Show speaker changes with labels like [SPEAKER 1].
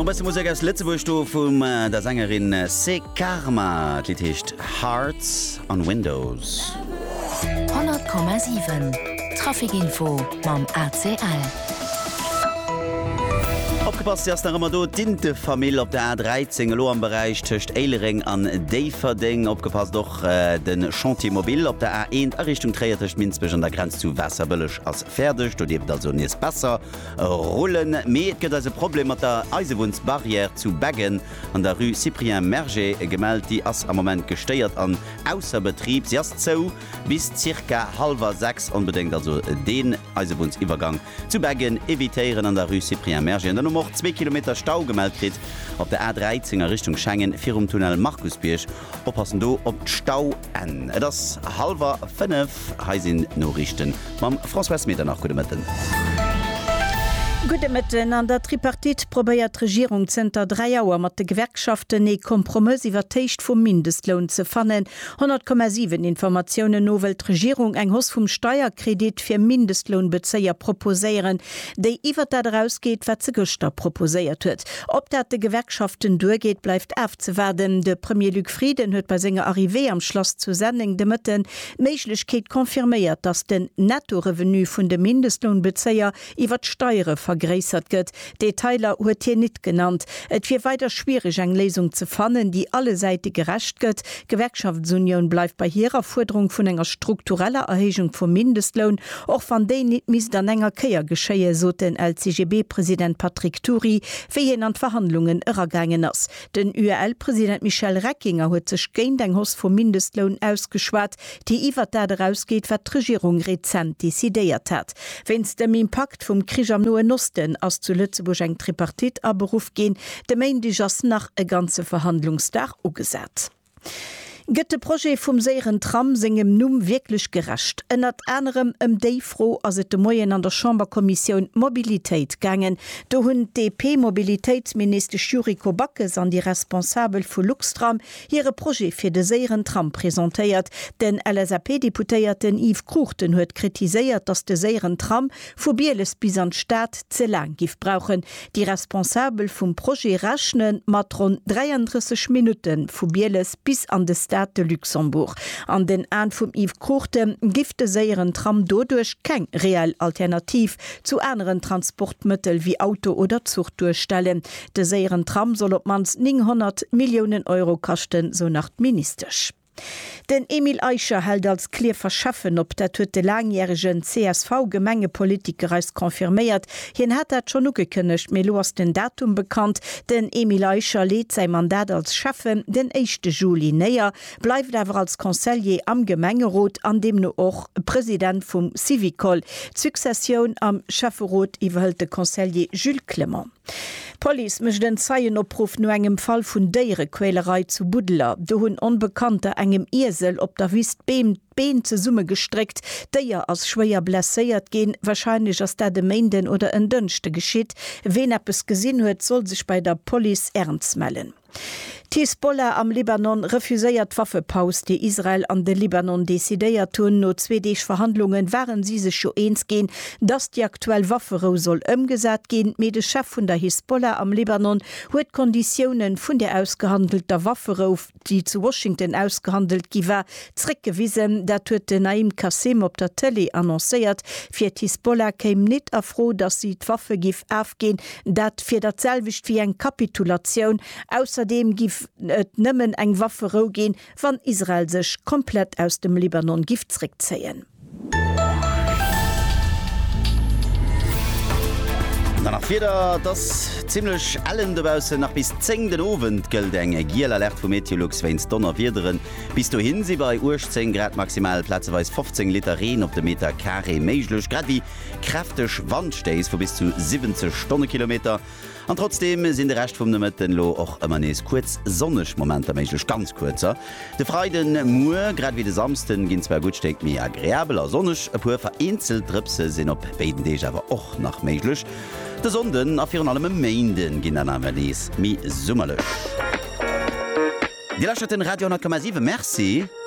[SPEAKER 1] Noch beste Musik aus Lützeburg von der Sängerin Se Karma, die heißt Hearts on Windows.
[SPEAKER 2] 100,7 Trafikinfo beim ACL.
[SPEAKER 1] Aufgepasst erst noch einmal do Tinte Familie auf der A13 lo am Bereich töcht Eilering an Deiferding. Aufgepasst doch den Chantiermobil auf der A1 Richtung Träertisch Minzbech an der Grenze zu Wasserbüllech als fertig. Du lebt also nicht besser rollen. Mehr gibt also Problem mit der Eisenwundsbarriere zu Baggen an der Rue Cyprien Merger gemeldet, die ist am Moment gesteuert an Außerbetrieb. Sie ist so bis ca. 5:30 unbedingt also den Eisenwundsübergang zu Baggen evitieren an der Rue Cyprien Merger. Dann noch 2 Kilometer Stau gemeldet kriegt auf der A13 Richtung Schengen, 4 Tunnel Markusbiersch. Oppassen du op Stau an. Das 4:30 heißen Nachrichten. Mam François Meter nach gute Mitten.
[SPEAKER 3] Gute Mitten an der Tripartit probiert Regierung Zter 3 Jahre mit den Gewerkschaften e Kompromiss über Techt vom Mindestlohn zu fannen. 100,7 Informationen novel Regierung eng Haus vom Steuerkredit für Mindestlohnbezieher proposieren, der iwwer daraus geht, was sie gestern proposiert wird. Ob das die Gewerkschaften durchgeht, bleibt abzuwarten. Der Premier Luc Frieden hat bei seiner Arrivée am Schloss zu Sending de Mitten Möglichkeit konfirmiert, dass den Nettorevenu von der Mindestlohnbezieher iwwer Steuern vergräsert gëtt. Detailer huet hier nicht genannt. Et wird weiter schwierig, eng Lesung zu fannen, die alle Seite gerecht gëtt. Gewerkschaftsunion bleibt bei ihrer Forderung von enger struktureller Erhebung vom Mindestlohn, auch van de nicht mis an enger Keier geschehe, so den LCGB-Präsident Patrick Turi, wie hin an Verhandlungen irrergangen ass. Den URL-Präsident Michel Reckinger huet sech géint eng Haus vom Mindestlohn ausgeschwat, die iwwer daraus geht, wat die Regierung rezent desideiert hat. Wenn's dem Impact vom Krieg am Noen Osten aus zu Lützeburg eng Tripartit a Beruf gehen, de mein die jas nach e ganze Verhandlungsdach ugesetzt. Gëtt de Projekt vum Seieren Tram singem Numm wirklich gerecht. Ennert anderem déi froh as et de Moien an der Chamberkommission Mobilitéit gangen. Do hunn DP-Mobilitätsminister Juriko Backes an die Responsabel vu Luxtram hire Projekt fir de Seieren Tram präsentéiert. Den LSAP-Deputéierten Yves Kruchten huet kritiséiert, dass de Seieren Tram vu Bieles bis an Staat ze lang gif brauchen. Die Responsabel vum Projekt rechnen mat rund 33 Minuten vu Bieles bis an de Staat de Luxemburg. An den An vum Yves Kruchten gifte Seieren Tram dodurch kein reell Alternativ zu anderen Transportmittel wie Auto oder Zug durchstellen. De Seieren Tram soll op mans 900 Millionen Euro kosten, so nach ministerisch. Den Emil Eicher hält als klar verschaffen, ob der de langjährigen CSV-Gemengepolitiker als konfirmiert. Hien hat dat schon ugekündigt, melo aus den Datum bekannt. Den Emil Eicher lädt sein Mandat als Chefen den 1. Juli näher, bleibt aber als Conseiller am Gemengerot, an dem nur auch Präsident vom Civicol. Succession am Chefrot iwwerhält de Conseiller Jules Clement. Police mischt den Zeienopruf nur engem Fall vun Deierequälerei zu Budler. Do hunn Unbekannte engem Isel op der Wüst Been ze Summe gestreckt, déier as schwéier blesséiert gehen, wahrscheinlich ass der de Meinden oder en Dënchte geschiet. Wen es gesinn huet, soll sich bei der Police ernst mellen. Hezbollah am Libanon refuséiert Waffepaus, die Israel an den Libanon desideiert tun. No 2 Verhandlungen waren sie sich schon eins gehen, dass die aktuelle Waffero soll umgesetzt gehen. Mit der Chef von der Hezbollah am Libanon huet Konditionen von der ausgehandelter Waffero, die zu Washington ausgehandelt war, zurückgewiesen. Dat huet den Naim Qasem op der Tele annonciert. Für Hezbollah käme nicht afro, dass sie die Waffe gif aufgehen. Dat für das selwicht wie eine Kapitulation. Außerdem gif nëmmen eng Waffero gehen, wann Israel sech komplett aus dem Libanon Giftrik zeien.
[SPEAKER 1] Danach wieder das ziemlich allen dabei nach bis 10 den Abend gilt eng Gielalert vom Meteorologs wenns Donner wiederen. Bis du hin sie bei 10 Grad maximal Platzweis 15 Liter Regen auf dem Meter Carré meiglech, grad wie kräftig Wandsteis vor bis zu 70 Stundenkilometer. Und trotzdem sind der Rest vom Mittenlo auch immer nes kurz sonnig Momente, meiglech ganz kurzer. De Freiden Mur, grad wie de Samsten gin zwar gut steckt mehr agréabler sonnig, a puer vereinzelt Tripse sind op beiden Dege aber auch nach meiglech. De Sonden auf ihren allem Meinden gin dann am Verlies mi summerlech. Die lascht den Radio 10,7, merci.